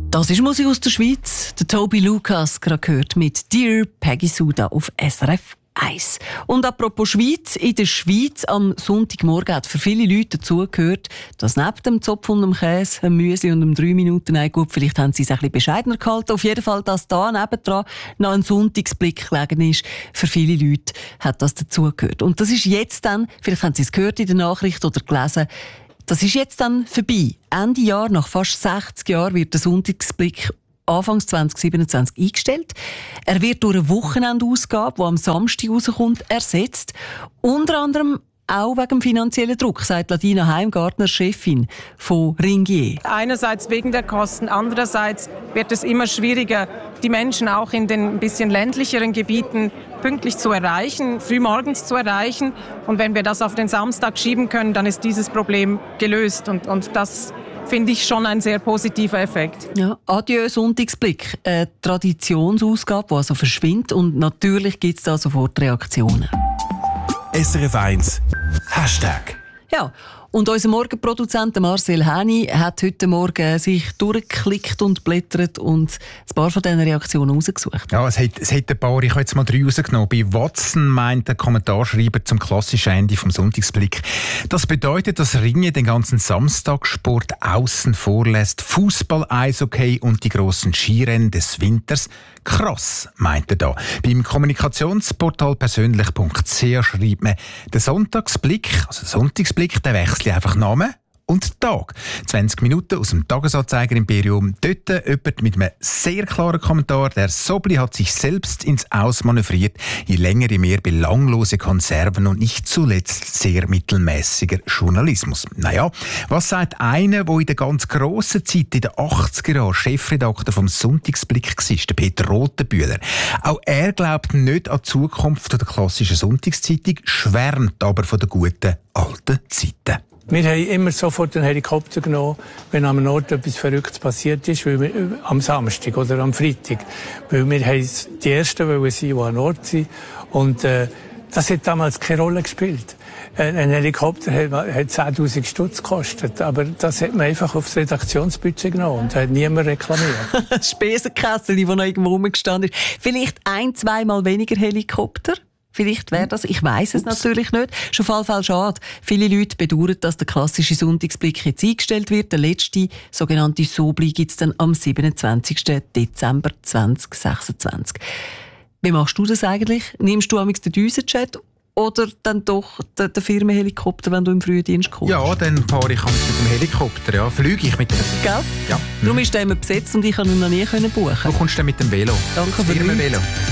Das ist Musik aus der Schweiz. Der Toby Lucas gerade gehört mit «Dear Peggy Sue» auf SRF 1. Und apropos Schweiz, in der Schweiz am Sonntagmorgen hat für viele Leute dazugehört, dass neben dem Zopf und dem Käse, dem Müsli und dem 3 Minuten Ei, gut, vielleicht haben sie es ein bisschen bescheidener gehalten. Auf jeden Fall, dass da nebendran noch ein Sonntagsblick gelegen ist, für viele Leute hat das dazugehört. Und das ist jetzt dann, vielleicht haben Sie es gehört in der Nachricht oder gelesen, das ist jetzt dann vorbei. Ende Jahr, nach fast 60 Jahren, wird der Sonntagsblick Anfangs 2027 eingestellt. Er wird durch eine Wochenendausgabe, die am Samstag rauskommt, ersetzt. Unter anderem auch wegen dem finanziellen Druck, sagt Ladina Heimgartner, Chefin von Ringier. Einerseits wegen der Kosten, andererseits wird es immer schwieriger, die Menschen auch in den ein bisschen ländlicheren Gebieten pünktlich zu erreichen, frühmorgens zu erreichen. Und wenn wir das auf den Samstag schieben können, dann ist dieses Problem gelöst. Und das finde ich schon ein sehr positiver Effekt. Ja, adieu Sonntagsblick. Eine Traditionsausgabe, die also verschwindet. Und natürlich gibt es da sofort Reaktionen. SRF 1 Hashtag. Ja, und unser Morgenproduzent Marcel Häni hat heute Morgen sich durchgeklickt und blättert und ein paar von diesen Reaktionen rausgesucht. Ja, es hat ein paar, ich habe jetzt mal 3 rausgenommen. Bei Watson meint der Kommentarschreiber zum klassischen Ende vom Sonntagsblick: Das bedeutet, dass Ringe den ganzen Samstagssport außen vor lässt. Fußball, Eishockey und die grossen Skirennen des Winters. Krass, meint er da. Beim Kommunikationsportal persönlich.ch schreibt man, der Sonntagsblick, der wechselt einfach Namen und Tag. 20 Minuten aus dem Tagesanzeiger-Imperium. Dort jemand mit einem sehr klaren Kommentar: Der Sobli hat sich selbst ins Ausmanövriert. Je länger, je mehr belanglose Konserven und nicht zuletzt sehr mittelmäßiger Journalismus. Naja, was sagt einer, der in der ganz grossen Zeit, in den 80er Jahren, Chefredakteur vom Sonntagsblick war, der Peter Rothenbühler? Auch er glaubt nicht an die Zukunft der klassischen Sonntagszeitung, schwärmt aber von den guten alten Zeiten. Wir haben immer sofort den Helikopter genommen, wenn am Ort etwas Verrücktes passiert ist, weil wir, am Samstag oder am Freitag. Weil wir die Ersten wollen sein, die an Ort sind. Und das hat damals keine Rolle gespielt. Ein Helikopter hat 10'000 Stutz gekostet, aber das hat man einfach aufs Redaktionsbudget genommen und hat niemand reklamiert. Das Spesenkessel, das noch irgendwo rumgestanden ist. Vielleicht 1-2 Mal weniger Helikopter? Vielleicht wäre das, ich weiss es natürlich nicht. Schon Fall schade. Viele Leute bedauern, dass der klassische Sonntagsblick jetzt eingestellt wird. Der letzte sogenannte Sobli gibt es dann am 27. Dezember 2026. Wie machst du das eigentlich? Nimmst du amigs den Düsenjet oder dann doch den Firmenhelikopter, wenn du im Frühdienst kommst? Ja, dann fahre ich mit dem Helikopter, ja. Fliege ich mit dem Gell? Ja. Darum ist der immer besetzt und ich konnte ihn noch nie buchen. Du kommst dann mit dem Velo. Danke für Firmenvelo.